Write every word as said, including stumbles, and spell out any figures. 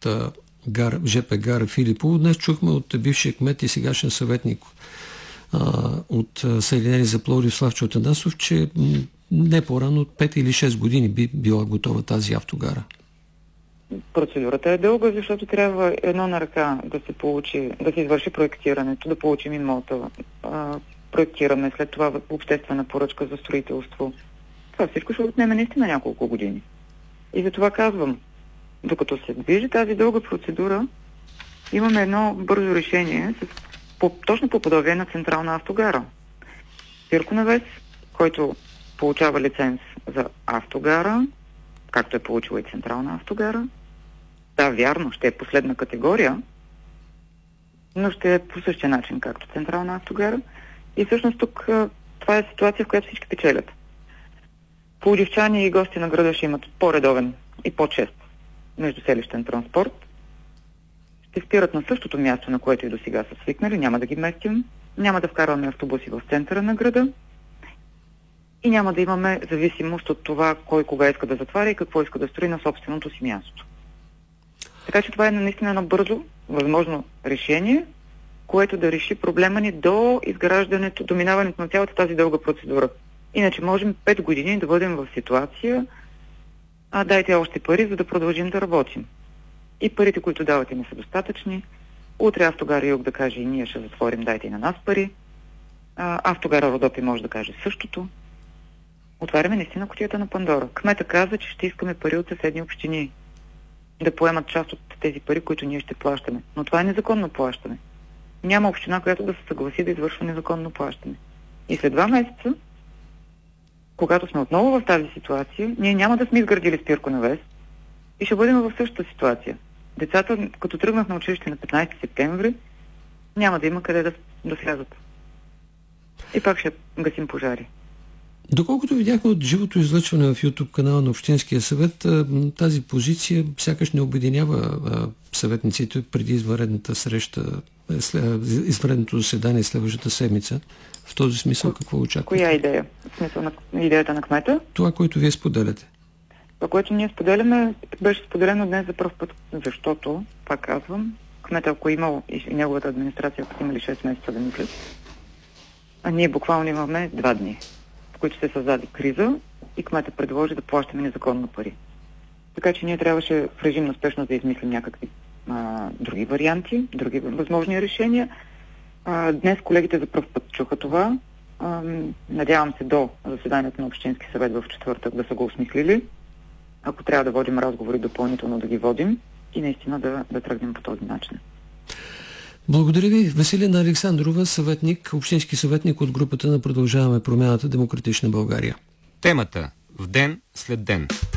от гар, ЖП гара Филипово. Днес чухме от бившия кмет и сегашен съветник а, от Съединени за Пловдив Славчо Атанасов, че не по-рано от пет или шест години би била готова тази автогара. Процедурата е дълга, защото трябва едно на ръка да се получи, да се извърши проектирането, да получим имота, а, проектираме, след това обществена поръчка за строителство. Това всичко ще отнеме наистина няколко години. И за това казвам, докато се движи тази дълга процедура, имаме едно бързо решение, с, по, точно по подобие на Централна автогара. Пирко Навес, който получава лиценз за автогара, както е получила и Централна автогара. Да, вярно, ще е последна категория, но ще е по същия начин, както Централна автогара. И всъщност тук това е ситуация, в която всички печелят. Пловдивчани и гости на града ще имат по-редовен и по-чест междуселищен транспорт. Ще спират на същото място, на което и до сега са свикнали, няма да ги местим, няма да вкарваме автобуси в центъра на града и няма да имаме зависимост от това кой кога иска да затваря и какво иска да строи на собственото си място. Така че това е наистина едно бързо, възможно решение, което да реши проблема ни до изграждането, до минаването на цялата тази дълга процедура. Иначе можем пет години да бъдем в ситуация, а дайте още пари, за да продължим да работим. И парите, които давате, не са достатъчни. Утре Автогара Юг да каже и ние ще затворим, дайте и на нас пари. А, Автогара Родопи може да каже същото. Отваряме наистина кутията на Пандора. Кмета каза, че ще искаме пари от съседни общини да поемат част от тези пари, които ние ще плащаме. Но това е незаконно плащане. Няма община, която да се съгласи да извършва незаконно плащане. И след два месеца, когато сме отново в тази ситуация, ние няма да сме изградили спирко навес и ще бъдем в същата ситуация. Децата, като тръгнат на училище на петнайсети септември, няма да има къде да, да слязат. И пак ще гасим пожари. Доколкото видяхме от живото излъчване в YouTube канала на Общинския съвет, тази позиция сякаш не обединява съветниците преди извънредната среща, извънредното заседание следващата седмица. В този смисъл какво очаквате? Коя идея? В смисъл на идеята на кмета? Това, което вие споделяте. Това, което ние споделяме, беше споделено днес за пръв път, защото, пак казвам, кмета, ако е имал и неговата администрация, ако имали шест месеца да мислят, а ние буквално имаме два дни, в които се създаде криза и кмета предложи да плащаме незаконно пари. Така че ние трябваше в режим на спешност да измислим някакви а, други варианти, други възможни решения. А, днес колегите за пръв път чуха това. А, надявам се до заседанието на Общински съвет в четвъртък да са го осмислили. Ако трябва да водим разговори допълнително, да ги водим и наистина да, да тръгнем по този начин. Благодаря ви. Веселина Александрова, съветник, общински съветник от групата на Продължаваме промяната Демократична България. Темата в ден след ден.